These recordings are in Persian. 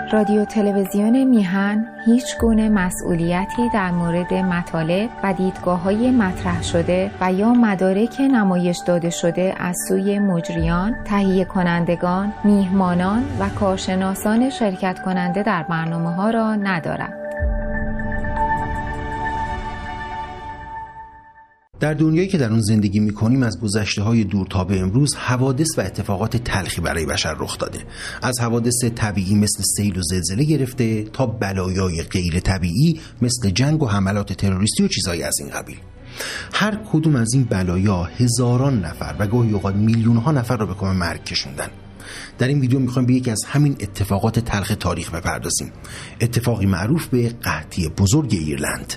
رادیو تلویزیون میهن هیچ گونه مسئولیتی در مورد مطالب و دیدگاه‌های مطرح شده و یا مدارک نمایش داده شده از سوی مجریان، تهیه کنندگان، میهمانان و کارشناسان شرکت کننده در برنامه‌ها را ندارد. در دنیایی که در اون زندگی می‌کنیم از گذشته‌های دور تا به امروز حوادث و اتفاقات تلخی برای بشر رخ داده. از حوادث طبیعی مثل سیل و زلزله گرفته تا بلایای غیر طبیعی مثل جنگ و حملات تروریستی و چیزایی از این قبیل. هر کدوم از این بلایا هزاران نفر و گاهی اوقات میلیون‌ها نفر را به کام مرگ کشوندن. در این ویدیو می‌خوایم به یکی از همین اتفاقات تلخ تاریخ بپردازیم. اتفاقی معروف به قحطی بزرگ ایرلند.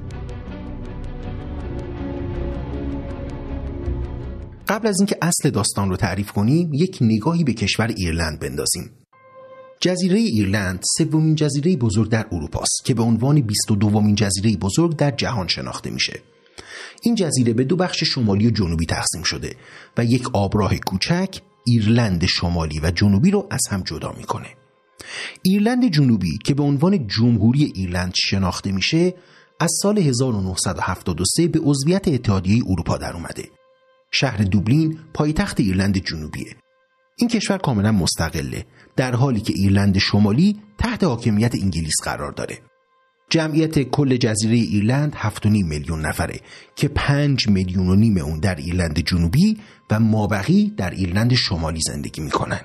قبل از اینکه اصل داستان رو تعریف کنیم، یک نگاهی به کشور ایرلند بندازیم. جزیره ایرلند سومین جزیره بزرگ در اروپا است که به عنوان 22مین جزیره بزرگ در جهان شناخته میشه. این جزیره به دو بخش شمالی و جنوبی تقسیم شده و یک آبراه کوچک ایرلند شمالی و جنوبی رو از هم جدا میکنه. ایرلند جنوبی که به عنوان جمهوری ایرلند شناخته میشه، از سال 1973 به عضویت اتحادیه اروپا در اومده. شهر دوبلین پایتخت ایرلند جنوبیه. این کشور کاملا مستقله، در حالی که ایرلند شمالی تحت حاکمیت انگلیس قرار داره. جمعیت کل جزیره ایرلند 7.5 میلیون نفره که 5.5 میلیون اون در ایرلند جنوبی و مابقی در ایرلند شمالی زندگی میکنن.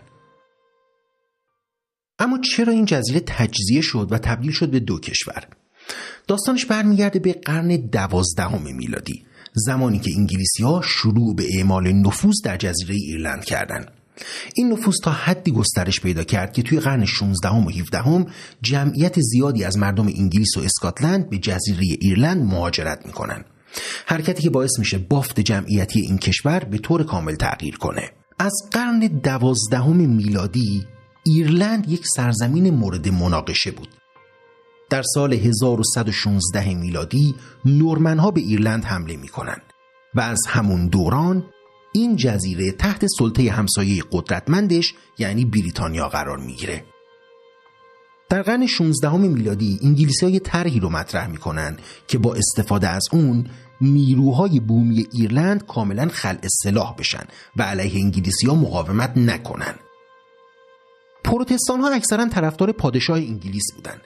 اما چرا این جزیره تجزیه شد و تبدیل شد به دو کشور؟ داستانش برمیگرده به قرن 12 میلادی، زمانی که انگلیسی‌ها شروع به اعمال نفوذ در جزیره ایرلند کردند. این نفوذ تا حدی گسترش پیدا کرد که توی قرن 16 و 17 جمعیت زیادی از مردم انگلیس و اسکاتلند به جزیره ایرلند مهاجرت میکنن. حرکتی که باعث میشه بافت جمعیتی این کشور به طور کامل تغییر کنه. از قرن 12 میلادی ایرلند یک سرزمین مورد مناقشه بود. در سال 1116 میلادی نورمن‌ها به ایرلند حمله می‌کنند و از همون دوران این جزیره تحت سلطه همسایه قدرتمندش یعنی بریتانیا قرار می‌گیره. در قرن 16 میلادی انگلیسی‌ها طرحی رو مطرح می‌کنن که با استفاده از اون نیروهای بومی ایرلند کاملاً خلع سلاح بشن و علیه انگلیسی‌ها مقاومت نکنن. پروتستان‌ها اکثراً طرفدار پادشاه انگلیس بودند.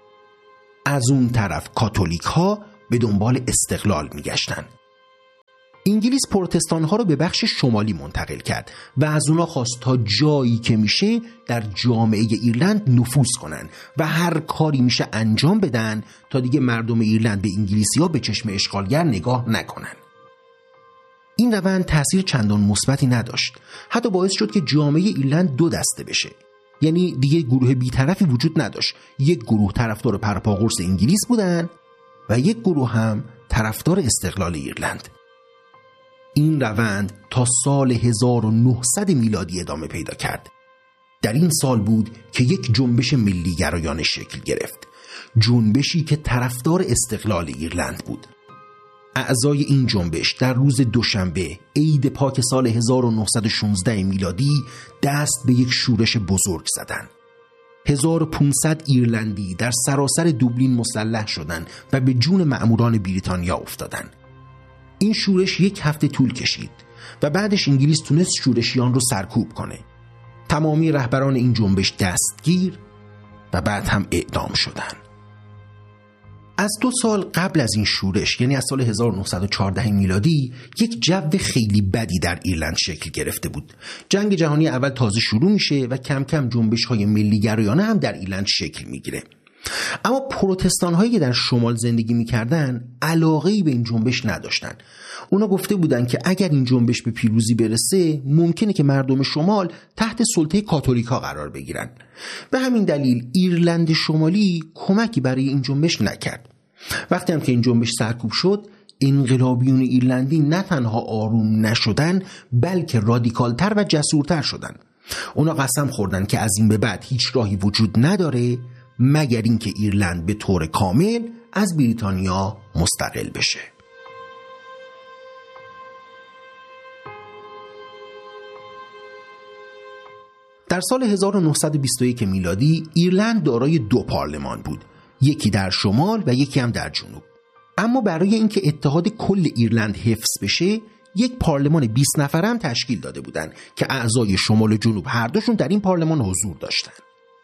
از اون طرف کاتولیک ها به دنبال استقلال میگشتن. انگلیس پروتستان ها رو به بخش شمالی منتقل کرد و از اونا خواست تا جایی که میشه در جامعه ایرلند نفوذ کنن و هر کاری میشه انجام بدن تا دیگه مردم ایرلند به انگلیسی ها به چشم اشغالگر نگاه نکنن. این روند تأثیر چندان مثبتی نداشت. حتی باعث شد که جامعه ایرلند دو دسته بشه. یعنی دیگه گروه بی‌طرفی وجود نداشت. یک گروه طرفدار پرپاقرص انگلیس بودن و یک گروه هم طرفدار استقلال ایرلند. این روند تا سال 1900 میلادی ادامه پیدا کرد. در این سال بود که یک جنبش ملی گرایانه شکل گرفت. جنبشی که طرفدار استقلال ایرلند بود. اعضای این جنبش در روز دوشنبه عید پاک سال 1916 میلادی دست به یک شورش بزرگ زدند. 1500 ایرلندی در سراسر دوبلین مسلح شدند و به جون مأموران بریتانیا افتادند. این شورش یک هفته طول کشید و بعدش انگلیس تونست شورشیان رو سرکوب کنه. تمامی رهبران این جنبش دستگیر و بعد هم اعدام شدند. از 2 سال قبل از این شورش، یعنی از سال 1914 میلادی، یک جو خیلی بدی در ایرلند شکل گرفته بود. جنگ جهانی اول تازه شروع میشه و کم کم جنبش‌های ملی گرایانه هم در ایرلند شکل میگیره. اما پروتستان‌هایی که در شمال زندگی می‌کردن علاقه‌ای به این جنبش نداشتن. اونا گفته بودن که اگر این جنبش به پیروزی برسه ممکنه که مردم شمال تحت سلطه کاتولیک‌ها قرار بگیرن. به همین دلیل ایرلند شمالی کمکی برای این جنبش نکرد. وقتی هم که این جنبش سرکوب شد، انقلابیون ایرلندی نه تنها آروم نشدن بلکه رادیکالتر و جسورتر شدن. اونا قسم خوردن که از این به بعد هیچ راهی وجود نداره مگر اینکه ایرلند به طور کامل از بریتانیا مستقل بشه. در سال 1921 میلادی ایرلند دارای 2 پارلمان بود، یکی در شمال و یکی هم در جنوب. اما برای اینکه اتحاد کل ایرلند حفظ بشه، یک پارلمان 20 نفره هم تشکیل داده بودند که اعضای شمال و جنوب هر دوشون در این پارلمان حضور داشتند.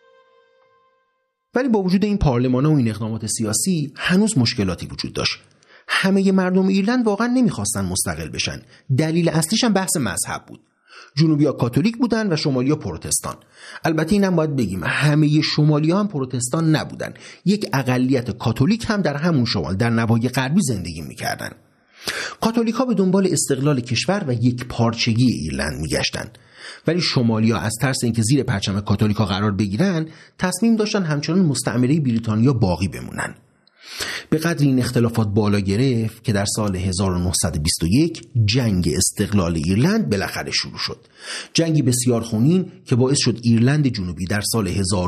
ولی با وجود این پارلمان‌ها و این اقدامات سیاسی هنوز مشکلاتی وجود داشت. همه مردم ایرلند واقعا نمیخواستن مستقل بشن. دلیل اصلیش هم بحث مذهب بود. جنوبی‌ها کاتولیک بودن و شمالی‌ها پروتستان. البته اینم باید بگیم همه شمالی‌ها هم پروتستان نبودن. یک اقلیت کاتولیک هم در همون شمال در نواحی غربی زندگی می‌کردن. کاتولیک‌ها به دنبال استقلال کشور و یک پارچگی ایرلند می‌گشتن. ولی شمالی‌ها از ترس اینکه زیر پرچم کاتولیک‌ها قرار بگیرن، تصمیم داشتن همچنان مستعمره بریتانیا باقی بمونن. به قدر این اختلافات بالا گرفت که در سال 1921 جنگ استقلال ایرلند بالاخره شروع شد. جنگی بسیار خونین که باعث شد ایرلند جنوبی در سال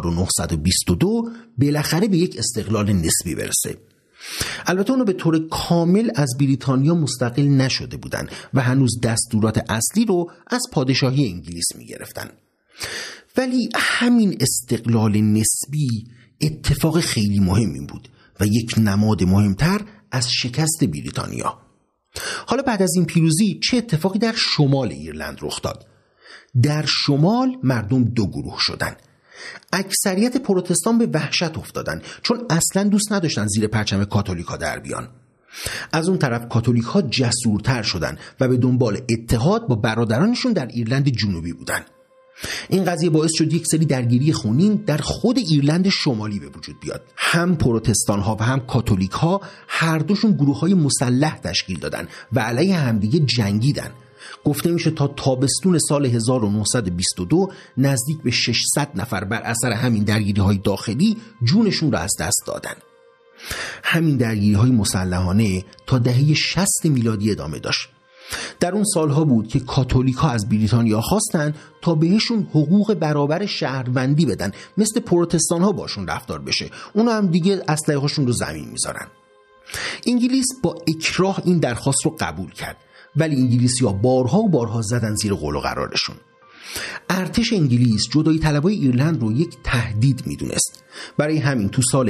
1922 بالاخره به یک استقلال نسبی برسه. البته اونو به طور کامل از بریتانیا مستقل نشده بودن و هنوز دستورات اصلی رو از پادشاهی انگلیس می گرفتن. ولی همین استقلال نسبی اتفاق خیلی مهمی بود و یک نماد مهمتر از شکست بریتانیا. حالا بعد از این پیروزی چه اتفاقی در شمال ایرلند رخ داد؟ در شمال مردم 2 گروه شدن. اکثریت پروتستان به وحشت افتادن چون اصلا دوست نداشتن زیر پرچم کاتولیکا در بیان. از اون طرف کاتولیک‌ها جسورتر شدن و به دنبال اتحاد با برادرانشون در ایرلند جنوبی بودن. این قضیه باعث شد یک سری درگیری خونین در خود ایرلند شمالی به وجود بیاد. هم پروتستان ها و هم کاتولیک ها هر دوشون گروه های مسلح تشکیل دادن و علیه همدیگه جنگیدن. گفته میشه تا تابستون سال 1922 نزدیک به 600 نفر بر اثر همین درگیری های داخلی جونشون را از دست دادن. همین درگیری های مسلحانه تا دهه 60 میلادی ادامه داشت. در اون سالها بود که کاتولیک‌ها از بریتانیا خواستن تا بهشون حقوق برابر شهروندی بدن، مثل پروتستان‌ها باشون رفتار بشه. اونا هم دیگه اسلحه‌هاشون رو زمین میذارن. انگلیس با اکراه این درخواست رو قبول کرد، ولی انگلیسی‌ها بارها و بارها زدن زیر قول و قرارشون. ارتش انگلیس جدایی طلبای ایرلند رو یک تهدید میدونست. برای همین تو سال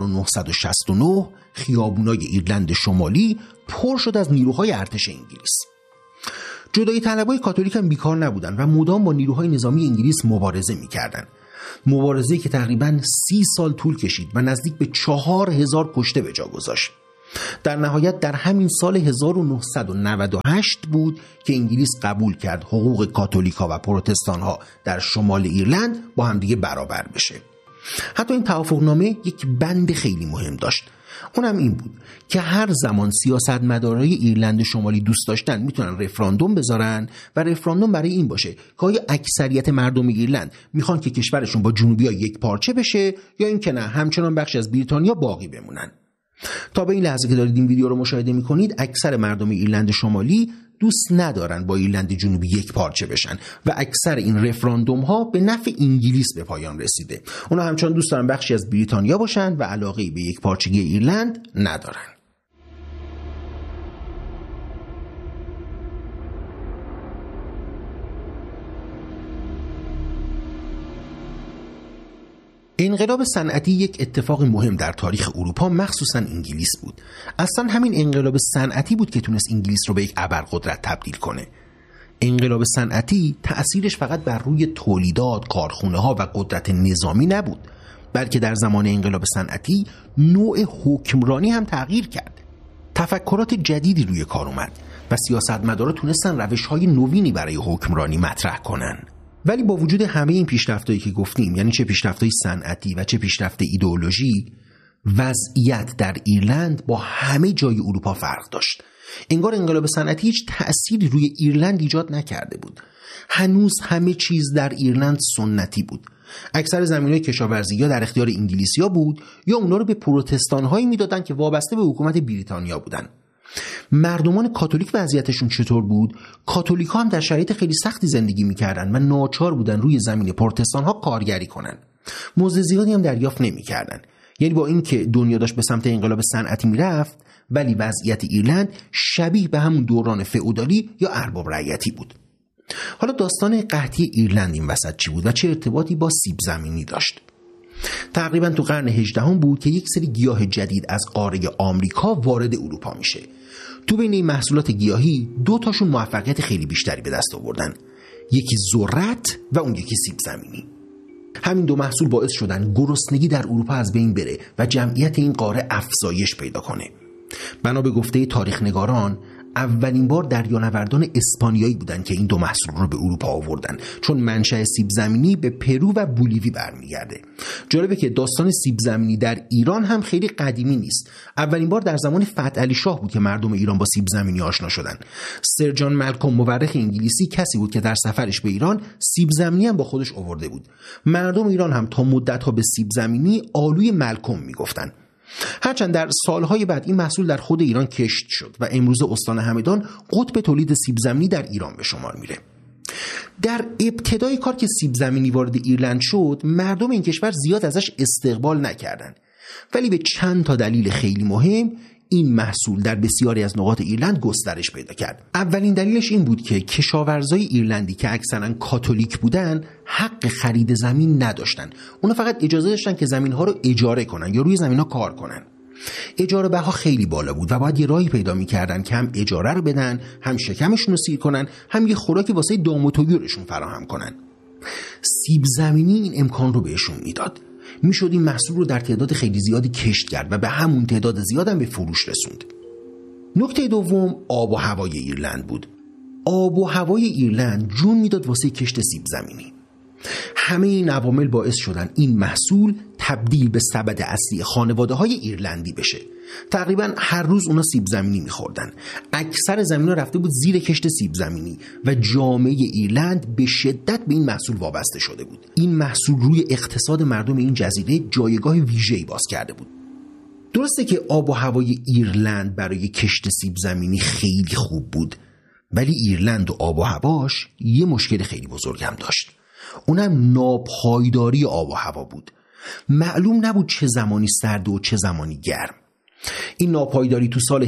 1969 خیابونای ایرلند شمالی پر شد از نیروهای ارتش انگلیس. جدایی طلبای کاتولیک هم بیکار نبودن و مدام با نیروهای نظامی انگلیس مبارزه میکردن. مبارزه‌ای که تقریباً 30 سال طول کشید و نزدیک به 4000 کشته به جا گذاشت. در نهایت در همین سال 1998 بود که انگلیس قبول کرد حقوق کاتولیکا و پروتستان‌ها در شمال ایرلند با همدیگه برابر بشه. حتی این توافقنامه یک بند خیلی مهم داشت. اونم این بود که هر زمان سیاستمدارای ایرلند شمالی دوست داشتن میتونن رفراندوم بذارن و رفراندوم برای این باشه که آیا اکثریت مردم ایرلند میخوان که کشورشون با جنوبی‌ها یک پارچه بشه یا اینکه نه همچنان بخشی از بریتانیا باقی بمونن. تا به این لحظه که دارید این ویدیو رو مشاهده میکنید اکثر مردم ایرلند شمالی دوست ندارن با ایرلند جنوبی یک پارچه بشن و اکثر این رفراندوم ها به نفع انگلیس به پایان رسیده. اونا همچنان دوست دارن بخشی از بریتانیا باشن و علاقه‌ای به یک پارچگی ایرلند ندارن. انقلاب صنعتی یک اتفاق مهم در تاریخ اروپا مخصوصا انگلیس بود. اصلا همین انقلاب صنعتی بود که تونست انگلیس رو به یک ابرقدرت تبدیل کنه. انقلاب صنعتی تأثیرش فقط بر روی تولیدات، کارخونه‌ها و قدرت نظامی نبود، بلکه در زمان انقلاب صنعتی نوع حکمرانی هم تغییر کرد. تفکرات جدیدی روی کار اومد و سیاستمدارا تونستن روش‌های نوینی برای حکمرانی مطرح کنن. ولی با وجود همه این پیشرفتایی که گفتیم، یعنی چه پیشرفت‌های صنعتی و چه پیشرفت ایدئولوژی، وضعیت در ایرلند با همه جای اروپا فرق داشت. انگار انقلاب صنعتی هیچ تأثیری روی ایرلند ایجاد نکرده بود. هنوز همه چیز در ایرلند سنتی بود. اکثر زمین‌های کشاورزی یا در اختیار انگلیسی‌ها بود یا اونا رو به پروتستان‌هایی میدادن که وابسته به حکومت بریتانیا بودن. مردمان کاتولیک وضعیتشون چطور بود؟ کاتولیک‌ها هم در شرایط خیلی سختی زندگی می‌کردن و ناچار بودن روی زمین پروتستان‌ها کارگری کنن. مزد زیادی هم دریافت نمی‌کردن. یعنی با اینکه دنیا داشت به سمت انقلاب صنعتی میرفت، ولی وضعیت ایرلند شبیه به همون دوران فئودالی یا ارباب رعیتی بود. حالا داستان قحطی ایرلند این وسط چی بود و چه ارتباطی با سیب زمینی داشت؟ تقریبا تو قرن 18 بود که یک سری گیاه جدید از قاره آمریکا وارد اروپا میشه. تو بین این محصولات گیاهی 2 تاشون موفقیت خیلی بیشتری به دست آوردن، یکی ذرت و اون یکی سیب زمینی. همین 2 محصول باعث شدن گرسنگی در اروپا از بین بره و جمعیت این قاره افزایش پیدا کنه. بنا به گفته تاریخ نگاران اولین بار دریانوردان اسپانیایی بودن که این 2 محصول رو به اروپا آوردن، چون منشأ سیب زمینی به پرو و بولیوی برمیگرده. جالبه که داستان سیب زمینی در ایران هم خیلی قدیمی نیست. اولین بار در زمان فتحعلی شاه بود که مردم ایران با سیب زمینی آشنا شدن. سر جان مالکوم مورخ انگلیسی کسی بود که در سفرش به ایران سیب زمینی هم با خودش آورده بود. مردم ایران هم تا مدت‌ها به سیب زمینی آلوی مالکوم میگفتن. هرچند در سالهای بعد این محصول در خود ایران کشت شد و امروز استان همدان قطب تولید سیب زمینی در ایران به شمار میره. در ابتدای کار که سیب زمینی وارد ایرلند شد، مردم این کشور زیاد ازش استقبال نکردند، ولی به چند تا دلیل خیلی مهم این محصول در بسیاری از نقاط ایرلند گسترش پیدا کرد. اولین دلیلش این بود که کشاورزای ایرلندی که اکثرا کاتولیک بودن حق خرید زمین نداشتن. اونا فقط اجازه داشتن که زمین‌ها رو اجاره کنن یا روی زمین‌ها کار کنن. اجاره بها خیلی بالا بود و باید یه راهی پیدا می‌کردن که هم اجاره رو بدن، هم شکمشون رو سیر کنن، هم یه خوراکی واسه دام و طیورشون فراهم کنن. سیب زمینی این امکان رو بهشون میداد. میشد این محصول رو در تعداد خیلی زیادی کشت کرد و به همون تعداد زیاد هم به فروش رسوند. نکته دوم آب و هوای ایرلند بود. آب و هوای ایرلند جون میداد واسه کشت سیب زمینی. همه این عوامل باعث شدن این محصول تبدیل به سبد اصلی خانواده‌های ایرلندی بشه. تقریبا هر روز اونا سیب زمینی می‌خوردن. اکثر زمینا رفته بود زیر کشت سیب زمینی و جامعه ایرلند به شدت به این محصول وابسته شده بود. این محصول روی اقتصاد مردم این جزیره جایگاه ویژه‌ای باز کرده بود. درسته که آب و هوای ایرلند برای کشت سیب زمینی خیلی خوب بود، ولی ایرلند و آب و هواش یه مشکل خیلی بزرگ هم داشت. اونم ناپایداری آب و هوا بود. معلوم نبود چه زمانی سرد و چه زمانی گرم. این ناپایداری تو سال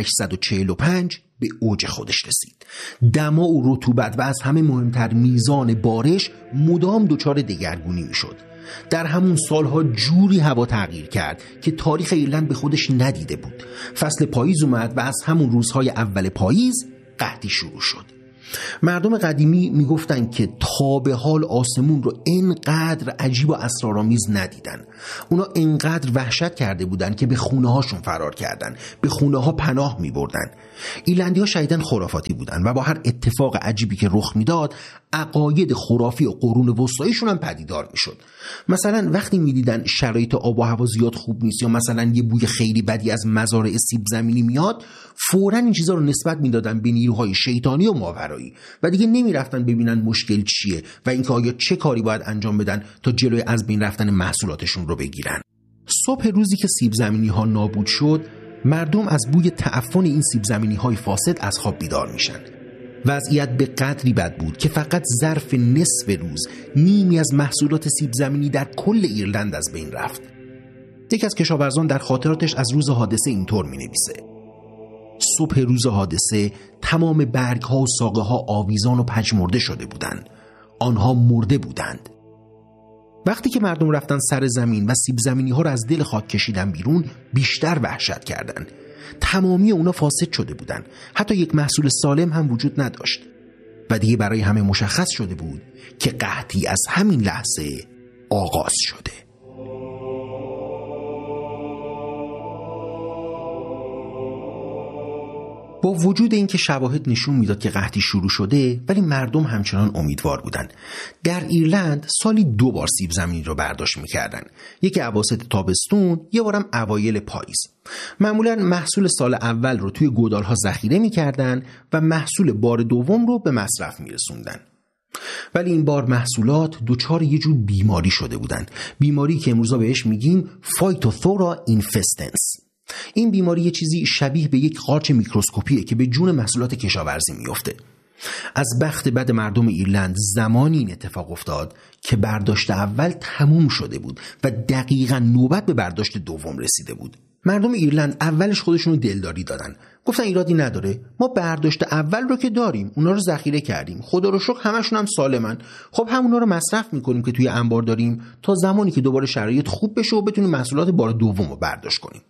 1845 به اوج خودش رسید. دما و رطوبت و از همه مهمتر میزان بارش مدام دچار دگرگونی میشد. در همون سالها جوری هوا تغییر کرد که تاریخ ایرلند به خودش ندیده بود. فصل پاییز اومد و از همون روزهای اول پاییز قحطی شروع شد. مردم قدیمی میگفتن که تا به حال آسمون رو اینقدر عجیب و اسرارآمیز ندیدن. اونا اینقدر وحشت کرده بودن که به خونه هاشون فرار کردن، به خونه ها پناه می بردن. ایرلندی ها شدیداً خرافاتی بودن و با هر اتفاق عجیبی که رخ میداد عقاید خرافی و قرون وسطاییشون هم پدیدار میشد. مثلا وقتی میدیدن شرایط آب و هوا زیاد خوب نیست یا مثلا یه بوی خیلی بدی از مزارع سیب زمینی میاد، فوراً این چیزا رو نسبت میدادن به نیروهای شیطانی و ماورایی و دیگه نمیرفتن ببینن مشکل چیه و اینکه آیا چه کاری باید انجام بدن تا جلوی از بین رفتن محصولاتشون رو بگیرن. صبح روزی که سیب زمینی ها نابود شد، مردم از بوی تعفن این سیب زمینی های فاسد از خواب بیدار میشن. وضعیت به قدری بد بود که فقط ظرف نصف روز نیمی از محصولات سیب زمینی در کل ایرلند از بین رفت. یکی از کشاورزان در خاطراتش از روز حادثه اینطور مینویسه: صبح روز حادثه تمام برگ ها و ساقه ها آویزان و پژمرده شده بودند. آنها مرده بودند. وقتی که مردم رفتن سر زمین و سیب زمینی ها را از دل خاک کشیدن بیرون، بیشتر وحشت کردند. تمامی اونا فاسد شده بودند. حتی یک محصول سالم هم وجود نداشت. و دیگه برای همه مشخص شده بود که قحطی از همین لحظه آغاز شده. با وجود اینکه شواهد نشون میداد که قحطی شروع شده، ولی مردم همچنان امیدوار بودند. در ایرلند سالی 2 بار سیب زمینی رو برداشت میکردن. یکی اواسط تابستون، یه بارم اوایل پاییز. معمولا محصول سال اول رو توی گودال‌ها ذخیره میکردن و محصول بار دوم رو به مصرف میرسوندن. ولی این بار محصولات دچار یه جور بیماری شده بودن. بیماری که امروزا بهش میگیم فایتوثورا اینفستنس. این بیماری یه چیزی شبیه به یک قارچ میکروسکوپیه که به جون محصولات کشاورزی میفته. از بخت بد مردم ایرلند زمانی این اتفاق افتاد که برداشت اول تموم شده بود و دقیقاً نوبت به برداشت دوم رسیده بود. مردم ایرلند اولش خودشونو دلداری دادن، گفتن ایرادی نداره، ما برداشت اول رو که داریم، اونا رو ذخیره کردیم، خدا رو شکر همشون هم سالمن، خب همونا رو مصرف میکنیم که توی انبار داریم تا زمانی که دوباره شرایط خوب بشه و بتونیم محصولات بار دوم رو برداشت کنیم.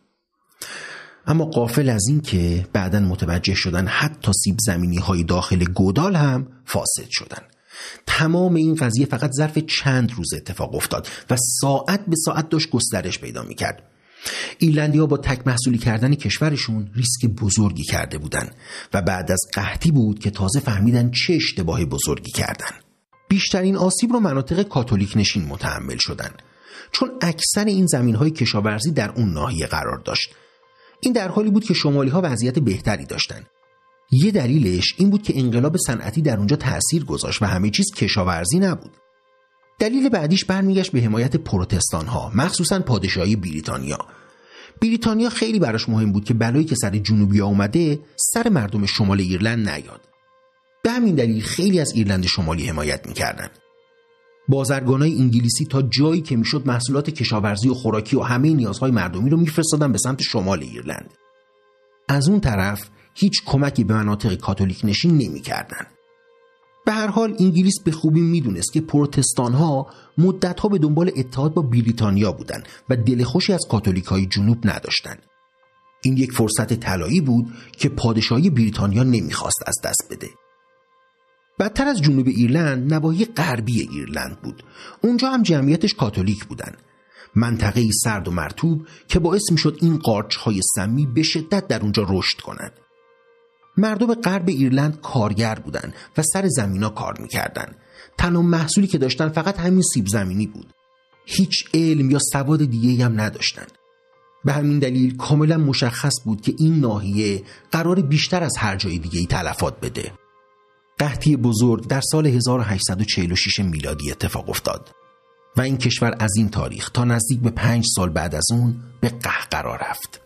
اما غافل از این که بعداً متوجه شدن حتی سیب زمینی های داخل گودال هم فاسد شدن. تمام این قضیه فقط ظرف چند روز اتفاق افتاد و ساعت به ساعت داشت گسترش پیدا میکرد. ایرلندی‌ها با تک محصولی کردن کشورشون ریسک بزرگی کرده بودن و بعد از قحطی بود که تازه فهمیدن چه اشتباه بزرگی کردن. بیشترین آسیب رو مناطق کاتولیک نشین متحمل شدن، چون اکثر این زمین‌های کشاورزی در اون ناحیه قرار داشت. این در حالی بود که شمالی‌ها وضعیت بهتری داشتن. یه دلیلش این بود که انقلاب صنعتی در اونجا تأثیر گذاشت و همه چیز کشاورزی نبود. دلیل بعدیش برمیگشت به حمایت پروتستان‌ها، مخصوصاً پادشاهی بریتانیا. بریتانیا خیلی براش مهم بود که بلایی که سر جنوبیا اومده سر مردم شمال ایرلند نیاد. به همین دلیل خیلی از ایرلند شمالی حمایت می‌کردن. بازرگانای انگلیسی تا جایی که میشد محصولات کشاورزی و خوراکی و همه نیازهای مردمی رو میفرستادن به سمت شمال ایرلند. از اون طرف هیچ کمکی به مناطق کاتولیک نشین نمی‌کردن. به هر حال انگلیس به خوبی میدونست که پروتستان‌ها مدت‌ها به دنبال اتحاد با بریتانیا بودن و دلخوشی از کاتولیک‌های جنوب نداشتن. این یک فرصت طلایی بود که پادشاهی بریتانیا نمیخواست از دست بده. بدتر از جنوب ایرلند نواحی غربی ایرلند بود. اونجا هم جمعیتش کاتولیک بودن. منطقه‌ای سرد و مرطوب که باعث میشد این قارچ‌های سمی به شدت در اونجا رشد کنند. مردم غرب ایرلند کارگر بودن و سر زمینا کار میکردن. تنها محصولی که داشتن فقط همین سیب زمینی بود. هیچ علم یا سواد دیگه‌ای هم نداشتن. به همین دلیل کاملا مشخص بود که این ناحیه قرار بیشتر از هر جای دیگه‌ای تلفات بده. قحطی بزرگ در سال 1846 میلادی اتفاق افتاد و این کشور از این تاریخ تا نزدیک به 5 سال بعد از اون به قحط رفت.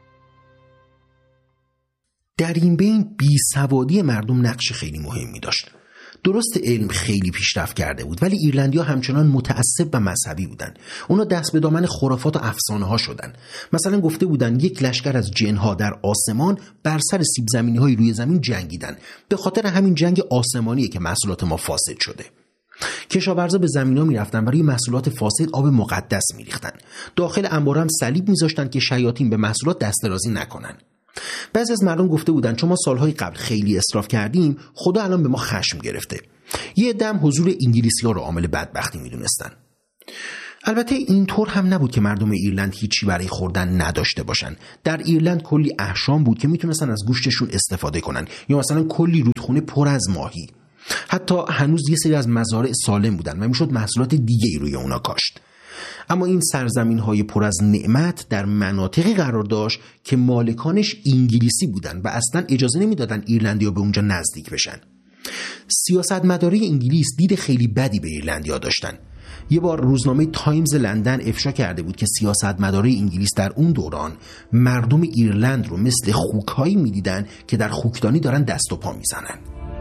در این بین بیسوادی مردم نقش خیلی مهمی داشت. درست علم خیلی پیشرفت کرده بود ولی ایرلندی‌ها همچنان متعصب و مذهبی بودن. اونا دست به دامن خرافات و افسانه ها شدن. مثلا گفته بودن یک لشکر از جنها در آسمان بر سر سیب زمینی های روی زمین جنگیدن. به خاطر همین جنگ آسمانیه که محصولات ما فاسد شده. کشاورزا به زمینا میرفتن و روی محصولات فاسد آب مقدس میریختن. داخل انبار هم صلیب میذاشتن که شیاطین به محصولات دست درازی نکنن. بعضی از مردم گفته بودن چون ما سالهای قبل خیلی اسراف کردیم خدا الان به ما خشم گرفته. یه دم حضور انگلیسی‌ها رو عامل بدبختی میدونستن. البته اینطور هم نبود که مردم ایرلند هیچی برای خوردن نداشته باشن. در ایرلند کلی احشام بود که میتونستن از گوشتشون استفاده کنن، یا مثلا کلی رودخونه پر از ماهی. حتی هنوز یه سری از مزارع سالم بودن و میشد محصولات دیگه‌ای روی اونا کاشت. اما این سرزمین‌های پر از نعمت در مناطقی قرار داشت که مالکانش انگلیسی بودن و اصلا اجازه نمیدادن ایرلندی‌ها به اونجا نزدیک بشن. سیاستمداری انگلیس دید خیلی بدی به ایرلندی‌ها داشتن. یه بار روزنامه تایمز لندن افشا کرده بود که سیاستمداری انگلیس در اون دوران مردم ایرلند رو مثل خوک‌هایی می‌دیدن که در خوکدانی دارن دست و پا میزنن.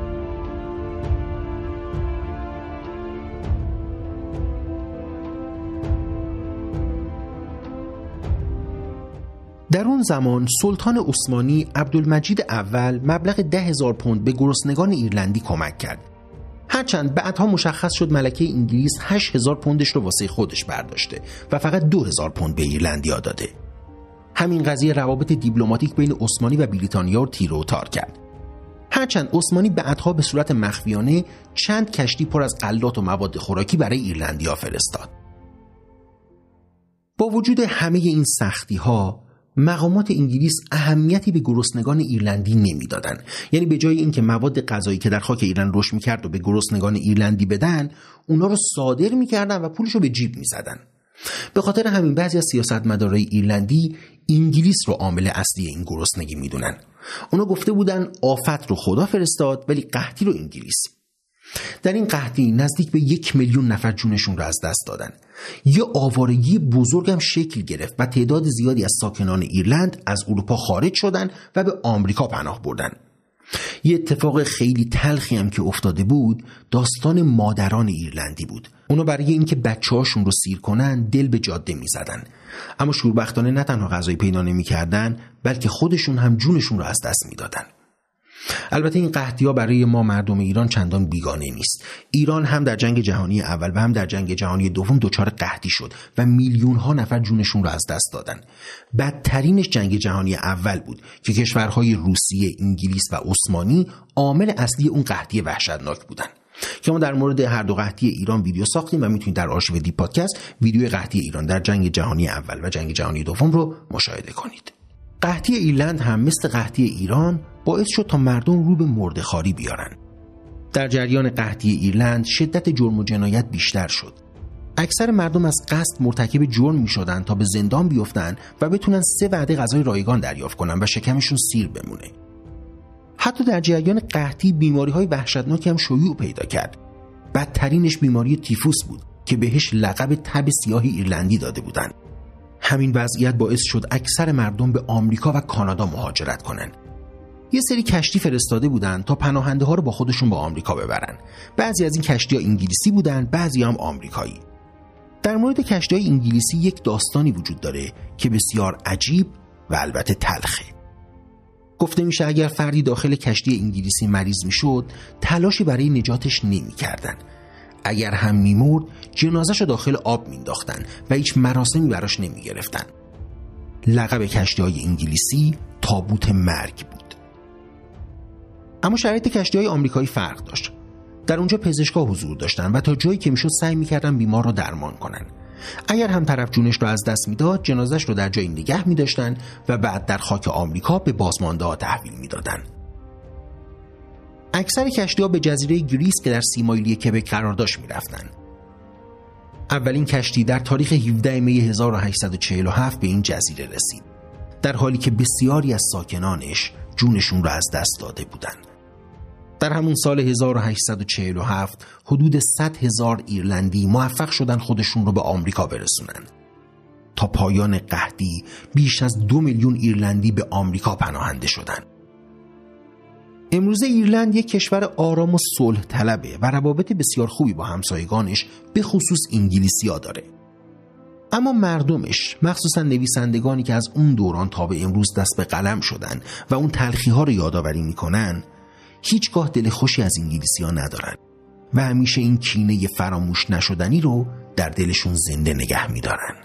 در اون زمان سلطان عثمانی عبدالمجید اول مبلغ 10,000 پوند به گرسنگان ایرلندی کمک کرد. هرچند بعدها مشخص شد ملکه انگلیس 8,000 پوندش رو واسه خودش برداشته و فقط 2,000 پوند به ایرلندیا داده. همین قضیه روابط دیپلماتیک بین عثمانی و بریتانیا رو تیر و تار کرد. هرچند عثمانی بعدها به صورت مخفیانه چند کشتی پر از غلات و مواد خوراکی برای ایرلندیا فرستاد. با وجود همه این سختی‌ها مقامات انگلیس اهمیتی به گرسنگان ایرلندی نمیدادن. یعنی به جای اینکه مواد غذایی که در خاک ایرلند رشد میکرد و به گرسنگان ایرلندی بدن، اونا رو صادر میکردن و پولشو به جیب میزدن. به خاطر همین بعضی از سیاستمدارای ایرلندی انگلیس رو عامل اصلی این گرسنگی میدونن. اونا گفته بودن آفت رو خدا فرستاد ولی قحطی رو انگلیس. در این قحطی نزدیک به 1,000,000 نفر جونشون رو از دست دادن. یه آوارگی بزرگ هم شکل گرفت و تعداد زیادی از ساکنان ایرلند از اروپا خارج شدن و به آمریکا پناه بردن. یه اتفاق خیلی تلخی هم که افتاده بود داستان مادران ایرلندی بود. اونا برای اینکه بچه‌هاشون رو سیر کنن دل به جاده می‌زدن، اما شوربختانه نه تنها غذای پیدا نمی‌کردن بلکه خودشون هم جونشون رو از دست می‌دادن. البته این قحطی‌ها برای ما مردم ایران چندان بیگانه نیست. ایران هم در جنگ جهانی اول و هم در جنگ جهانی دوم دچار قحطی شد و میلیون‌ها نفر جونشون رو از دست دادن. بدترینش جنگ جهانی اول بود که کشورهای روسیه، انگلیس و عثمانی عامل اصلی اون قحطی وحشتناک بودن. که ما در مورد هر دو قحطی ایران ویدیو ساختیم و میتونید در آرشیو دی پادکست ویدیو قحطی ایران در جنگ جهانی اول و جنگ جهانی دوم رو مشاهده کنید. قحطی ایرلند هم مثل قحطی ایران باعث شد تا مردم رو به مرده‌خواری بیارن. در جریان قحطی ایرلند شدت جرم و جنایت بیشتر شد. اکثر مردم از قصد مرتکب جرم می‌شدن تا به زندان بیفتن و بتونن 3 وعده غذای رایگان دریافت کنن و شکمشون سیر بمونه. حتی در جریان قحطی بیماری‌های وحشتناکی هم شیوع پیدا کرد. بدترینش بیماری تیفوس بود که بهش لقب تب سیاه ایرلندی داده بودن. همین وضعیت باعث شد اکثر مردم به آمریکا و کانادا مهاجرت کنن. یه سری کشتی فرستاده بودن تا پناهنده ها رو با خودشون به آمریکا ببرن. بعضی از این کشتی‌ها انگلیسی بودن، بعضی هم آمریکایی. در مورد کشتی‌های انگلیسی یک داستانی وجود داره که بسیار عجیب و البته تلخه. گفته میشه اگر فردی داخل کشتی انگلیسی مریض میشد، تلاشی برای نجاتش نمی‌کردن. اگر هم میمرد، جنازه‌ش رو داخل آب مینداختن و هیچ مراسمی براش نمیگرفتن. لقب کشتی‌های انگلیسی تابوت مرگ بود. اما شرایط کشتی‌های آمریکایی فرق داشت. در اونجا پزشکا حضور داشتن و تا جایی که میشد سعی میکردن بیمار رو درمان کنن. اگر هم طرف جونش رو از دست میداد، جنازش رو در جایی نگه می‌داشتن و بعد در خاک آمریکا به بازمانده‌ها تحویل میدادن. اکثر کشتی‌ها به جزیره گریس که در 30 مایلی کبک قرار داشت می‌رفتن. اولین کشتی در تاریخ 17 می 1847 به این جزیره رسید، در حالی که بسیاری از ساکنانش جونشون رو از دست داده بودند. در همون سال 1847 حدود 100,000 ایرلندی موفق شدن خودشون رو به آمریکا برسونن. تا پایان قحطی بیش از 2 میلیون ایرلندی به آمریکا پناهنده شدند. امروزه ایرلند یک کشور آرام و صلح طلبه و روابط بسیار خوبی با همسایگانش به خصوص انگلیسی‌ها داره. اما مردمش، مخصوصا نویسندگانی که از اون دوران تا به امروز دست به قلم شدن و اون تلخی‌ها رو یادآوری میکنن، هیچگاه دل خوشی از انگلیسی‌ها ندارن و همیشه این کینه فراموش نشدنی رو در دلشون زنده نگه میدارن.